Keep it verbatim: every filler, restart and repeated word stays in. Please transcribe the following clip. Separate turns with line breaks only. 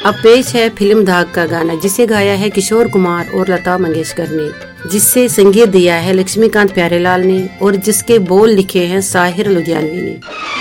अब पेश है फिल्म दाग का गाना, जिसे गाया है किशोर कुमार और लता मंगेशकर ने, जिससे संगीत दिया है लक्ष्मीकांत प्यारेलाल ने और जिसके बोल लिखे हैं साहिर लुधियानवी ने।